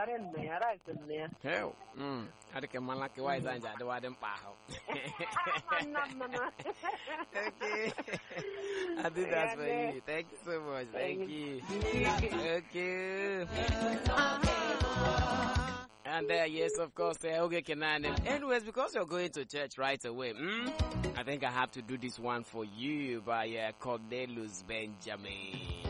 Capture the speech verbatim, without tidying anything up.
Garen me ara kunne. Hell, mm. I think man like wise and the one pow. Okay. I did that for you. Thank you so much. Thank you. Thank you. And there, uh, yes, of course, uh, okay, Kenan. Anyways, because you're going to church right away, mm, I think I have to do this one for you by uh, Cornelius Benjamin.